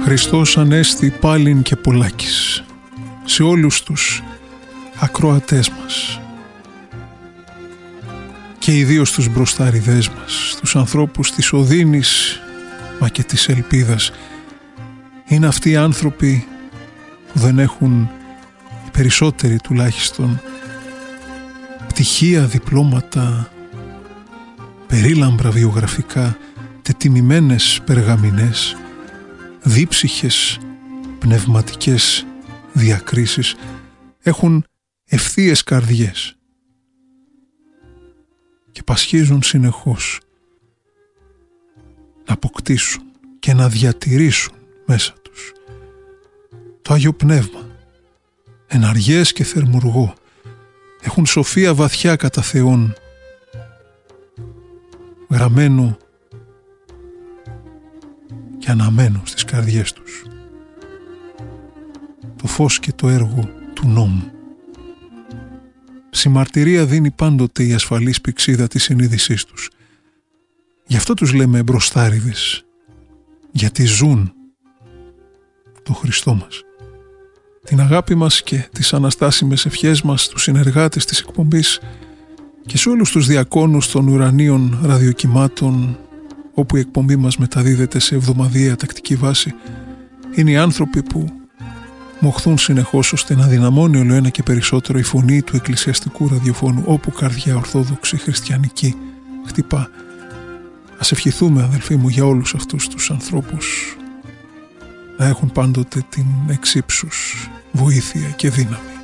Χριστός Ανέστη πάλιν και πολλάκις σε όλους τους ακροατές μας και ιδίως τους μπροστάριδές μας, τους ανθρώπους της οδύνης μα και της ελπίδας. Είναι αυτοί οι άνθρωποι που δεν έχουν, οι περισσότεροι τουλάχιστον, πτυχία, διπλώματα, περίλαμπρα βιογραφικά, τετιμημένες περγαμηνές, δίψυχες πνευματικές διακρίσεις. Έχουν ευθείες καρδιές και πασχίζουν συνεχώς να αποκτήσουν και να διατηρήσουν μέσα τους το Άγιο Πνεύμα, εναργές και θερμουργό. Έχουν σοφία βαθιά κατά Θεόν, γραμμένο και αναμένο στις καρδιές τους το φως και το έργο του νόμου. Συμμαρτυρία δίνει πάντοτε η ασφαλής πηξίδα της συνείδησής τους. Γι' αυτό τους λέμε μπροστάριδες, γιατί ζουν το Χριστό μας. Την αγάπη μας και τις αναστάσιμες ευχές μας στους συνεργάτες της εκπομπής και σε όλους τους διακόνους των ουρανίων ραδιοκυμάτων, όπου η εκπομπή μας μεταδίδεται σε εβδομαδιαία τακτική βάση, είναι οι άνθρωποι που μοχθούν συνεχώς ώστε να δυναμώνει όλο ένα και περισσότερο η φωνή του εκκλησιαστικού ραδιοφώνου, όπου καρδιά ορθόδοξη χριστιανική χτυπά. Ας ευχηθούμε, αδελφοί μου, για όλους αυτούς τους ανθρώπους να έχουν πάντοτε την εξύψους βοήθεια και δύναμη.